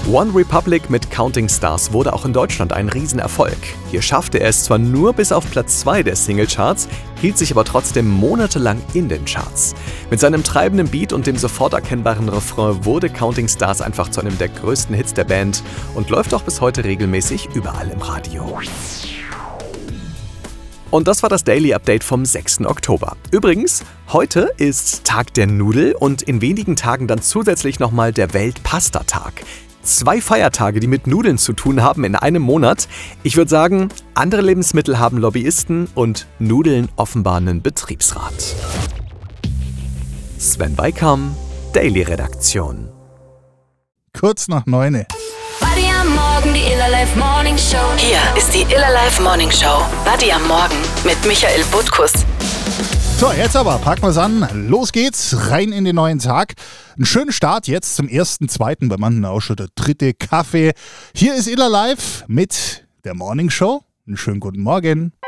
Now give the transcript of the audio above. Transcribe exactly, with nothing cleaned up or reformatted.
One Republic mit Counting Stars wurde auch in Deutschland ein Riesenerfolg. Hier schaffte er es zwar nur bis auf Platz zwei der Singlecharts, hielt sich aber trotzdem monatelang in den Charts. Mit seinem treibenden Beat und dem sofort erkennbaren Refrain wurde Counting Stars einfach zu einem der größten Hits der Band und läuft auch bis heute regelmäßig überall im Radio. Und das war das Daily Update vom sechsten Oktober. Übrigens, heute ist Tag der Nudel und in wenigen Tagen dann zusätzlich nochmal der Welt-Pasta-Tag. Zwei Feiertage, die mit Nudeln zu tun haben in einem Monat. Ich würde sagen, andere Lebensmittel haben Lobbyisten und Nudeln offenbar einen Betriebsrat. Sven Weikam, Daily Redaktion. Kurz nach neune. Buddy am Morgen, die Iller Life Morning Show. Hier ist die Iller Life Morning Show. Buddy am Morgen mit Michael Butkus. So, jetzt aber, packen wir's an. Los geht's, rein in den neuen Tag. Einen schönen Start jetzt zum ersten, zweiten, bei manchen auch schon der dritte Kaffee. Hier ist Iller Life mit der Morning Show. Einen schönen guten Morgen.